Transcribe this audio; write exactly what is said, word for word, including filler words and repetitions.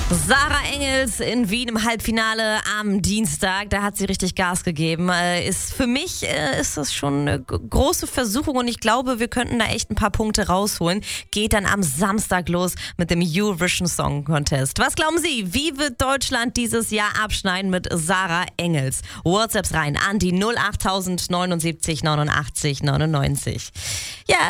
Sarah Engels in Wien im Halbfinale am Dienstag, da hat sie richtig Gas gegeben. Äh, ist für mich äh, ist das schon eine g- große Versuchung und ich glaube, wir könnten da echt ein paar Punkte rausholen. Geht dann am Samstag los mit dem Eurovision Song Contest. Was glauben Sie, wie wird Deutschland dieses Jahr abschneiden mit Sarah Engels? WhatsApps rein an die null acht neunundsiebzig neunundachtzig neunundneunzig. Ja,